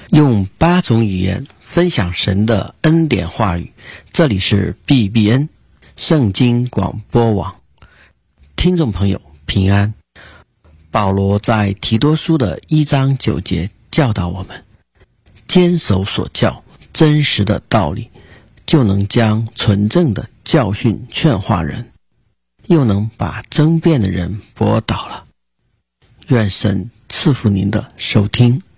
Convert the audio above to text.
用8种语言分享神的恩典话语。这里是 BBN 圣经广播网，听众朋友平安。保罗在提多书的1章9节教导我们，坚守所教真实的道理，就能将纯正的教训劝化人，又能把争辩的人驳倒了。愿神赐福您的收听。